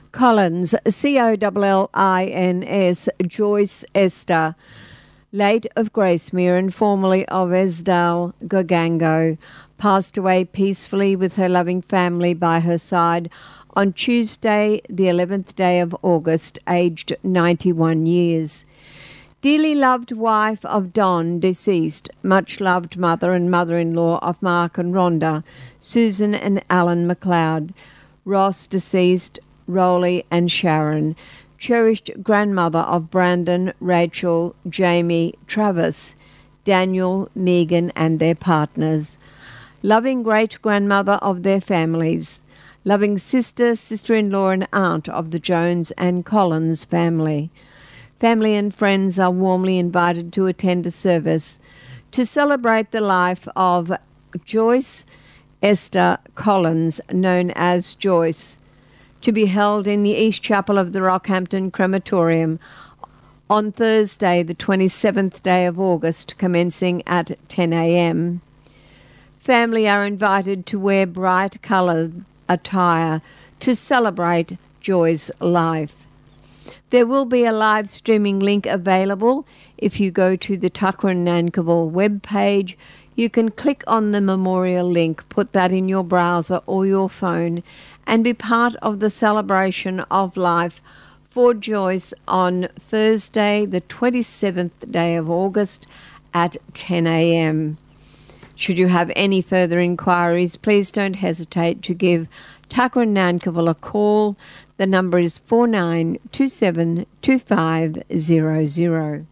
Collins, Collins, Joyce Esther, late of Gracemere and formerly of Esdale, Gogango, passed away peacefully with her loving family by her side on Tuesday, the 11th day of August, aged 91 years. Dearly loved wife of Don, deceased, much loved mother and mother-in-law of Mark and Rhonda, Susan and Alan McLeod, Ross, deceased, Rowley and Sharon, cherished grandmother of Brandon, Rachel, Jamie, Travis, Daniel, Megan and their partners, loving great-grandmother of their families, loving sister, sister-in-law and aunt of the Jones and Collins family. Family and friends are warmly invited to attend a service to celebrate the life of Joyce Esther Collins, known as Joyce, to be held in the East Chapel of the Rockhampton Crematorium on Thursday, the 27th day of August, commencing at 10 a.m. Family are invited to wear bright coloured attire to celebrate Joy's life. There will be a live streaming link available. If you go to the Tucker and Nankivell webpage, you can click on the memorial link, put that in your browser or your phone, and be part of the celebration of life for Joyce on Thursday, the 27th day of August at 10 a.m. Should you have any further inquiries, please don't hesitate to give Tucker and Nankivell a call. The number is 4927 2500.